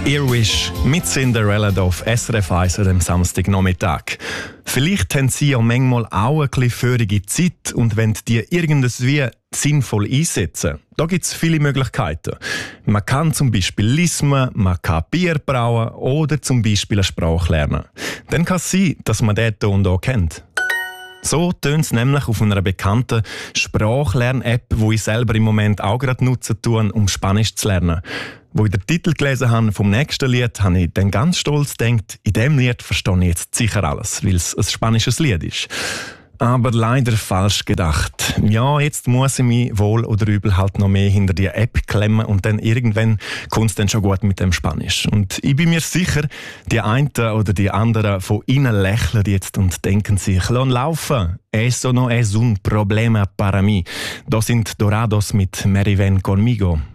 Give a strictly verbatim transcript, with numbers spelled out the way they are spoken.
Earwish mit Cinderella hier auf S R F eins an dem Samstagnachmittag. Vielleicht haben Sie ja manchmal auch ein bisschen feurige Zeit und wollen die irgendwie sinnvoll einsetzen. Da gibt es viele Möglichkeiten. Man kann zum Beispiel lesen, man kann Bier brauen oder zum Beispiel eine Sprache lernen. Dann kann es sein, dass man den Ton hier kennt. So tönt es nämlich auf einer bekannten Sprachlern-App, die ich selber im Moment auch gerade nutzen tue, um Spanisch zu lernen. Wo ich den Titel gelesen habe vom nächsten Lied, habe ich dann ganz stolz gedacht, in diesem Lied verstehe ich jetzt sicher alles, weil es ein spanisches Lied ist. Aber leider falsch gedacht. Ja, jetzt muss ich mich wohl oder übel halt noch mehr hinter die App klemmen und dann irgendwann kommt es dann schon gut mit dem Spanisch. Und ich bin mir sicher, die einen oder die anderen von Ihnen lächeln jetzt und denken sich, lass laufen. Eso no es un problema para mí. Das sind Dorados mit Mary Ven conmigo.